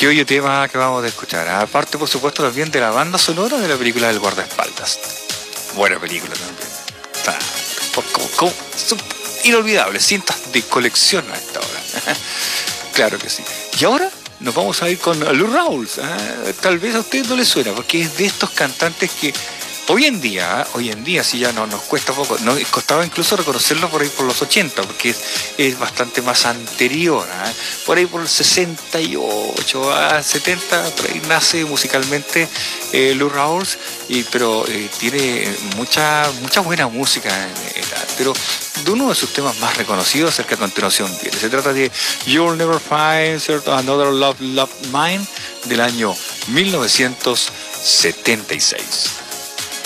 Qué bello tema que vamos a escuchar. Aparte, por supuesto, también de la banda sonora de la película del guardaespaldas. Buena película también. Son inolvidables, cintas de colección a esta hora. Claro que sí. Y ahora nos vamos a ir con Lou Rawls. Tal vez a usted no le suena, porque es de estos cantantes que hoy en día sí ya no nos cuesta poco, nos costaba incluso reconocerlo por ahí por los 80, porque es bastante más anterior, por ahí por el 68 a 70, por ahí nace musicalmente Lou Rawls, pero tiene mucha buena música, pero de uno de sus temas más reconocidos es el que a continuación viene. Se trata de You'll Never Find, ¿cierto? Another Love Mine, del año 1976.